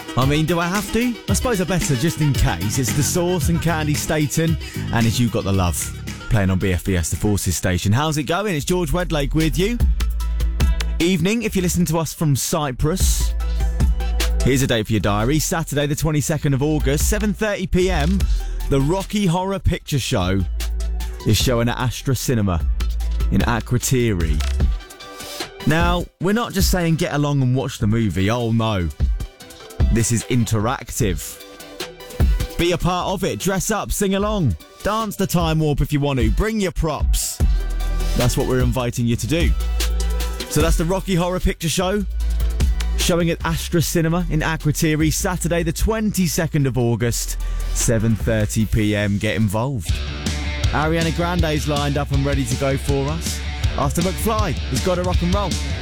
I mean, do I have to? I suppose I better, just in case. It's The Source and Candy Staten, and it's You Got the Love, playing on BFBS, the Forces station. How's it going? It's George Wedlake with you. Evening, if you listen to us from Cyprus. Here's a date for your diary. Saturday, the 22nd of August, 7:30pm. The Rocky Horror Picture Show is showing at Astra Cinema in Akrotiri. Now, we're not just saying get along and watch the movie. Oh, no. This is interactive. Be a part of it. Dress up, sing along. Dance the time warp if you want to. Bring your props. That's what we're inviting you to do. So that's the Rocky Horror Picture Show, showing at Astra Cinema in Akrotiri, Saturday the 22nd of August, 7:30pm. Get involved. Ariana Grande's lined up and ready to go for us. After McFly, he's got to rock and roll.